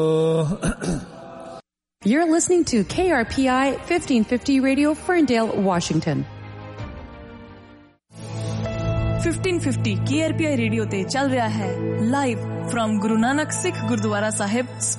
You're listening to KRPI 1550 Radio, Ferndale, Washington. 1550 KRPI radio ते चल रहा है लाइव फ्रॉम गुरु नानक सिख गुरुद्वारा साहिब